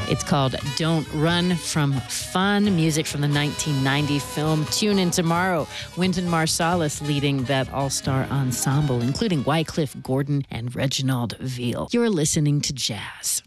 It's called Don't Run from Fun, music from the 1990 film Tune In Tomorrow. Wynton Marsalis leading that all-star ensemble, including Wycliffe Gordon and Reginald Veal. You're listening to Jazz.